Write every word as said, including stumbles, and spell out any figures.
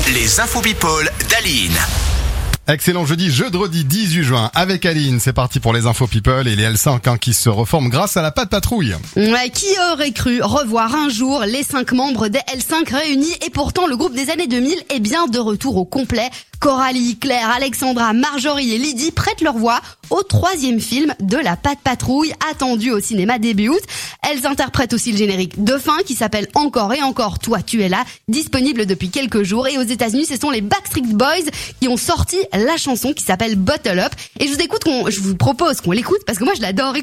Les infos people d'Aline. Excellent jeudi, jeudi dix-huit juin avec Aline. C'est parti pour les infos people et les L cinq hein, qui se reforment grâce à la patte patrouille. Ouais, qui aurait cru revoir un jour les cinq membres des L cinq réunis, et pourtant le groupe des années deux mille est bien de retour au complet. Coralie, Claire, Alexandra, Marjorie et Lydie prêtent leur voix au troisième film de la patte patrouille, attendu au cinéma début août. Elles interprètent aussi le générique de fin qui s'appelle Encore et encore, toi tu es là, disponible depuis quelques jours. Et aux États-Unis, ce sont les Backstreet Boys qui ont sorti la chanson qui s'appelle Bottle Up. Et je vous écoute, qu'on, je vous propose qu'on l'écoute parce que moi je l'adore.